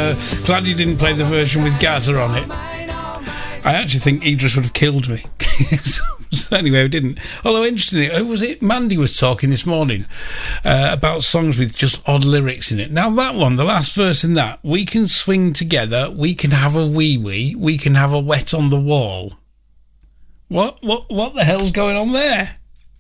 glad you didn't play the version with Gaza on it. I actually think Idris would have killed me. So anyway, we didn't. Although, interestingly, who was it? Mandy was talking this morning about songs with just odd lyrics in it. Now, that one, the last verse in that, we can swing together, we can have a wee-wee, we can have a wet on the wall. What the hell's going on there?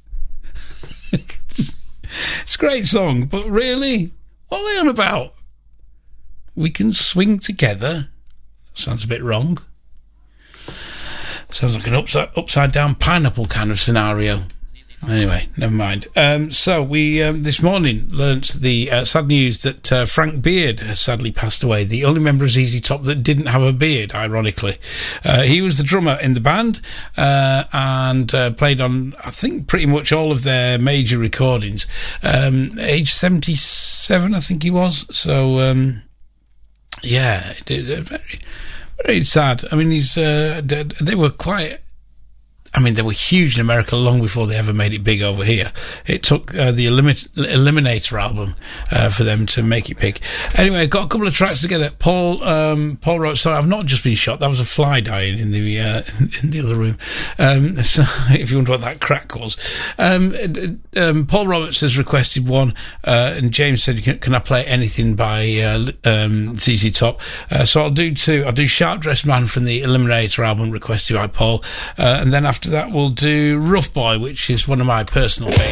It's a great song, but really, what are they on about? We can swing together. Sounds a bit wrong. Sounds like an upside down pineapple kind of scenario. Anyway, never mind. So we this morning learnt the sad news that Frank Beard has sadly passed away. The only member of ZZ Top that didn't have a beard, ironically. He was the drummer in the band and played on, I think, pretty much all of their major recordings. Age 77, I think he was. So, yeah, very, very sad. I mean, they were quite... I mean, they were huge in America long before they ever made it big over here. It took the Eliminator album for them to make it big. Anyway, got a couple of tracks together. Paul wrote, sorry, I've not just been shot. That was a fly dying in the other room. So if you wonder what that crack was. Paul Roberts has requested one, and James said, can I play anything by ZZ Top? So I'll do two. I'll do Sharp Dressed Man from the Eliminator album requested by Paul, and then after that we'll do Rough Boy, which is one of my personal favourites.